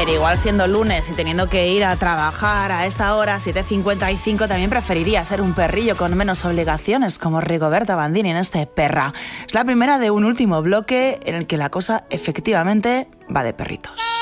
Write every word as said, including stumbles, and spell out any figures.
Pero igual siendo lunes y teniendo que ir a trabajar a esta hora, siete cincuenta y cinco, también preferiría ser un perrillo con menos obligaciones, como Rigoberta Bandini en este Perra. Es la primera de un último bloque en el que la cosa efectivamente va de perritos.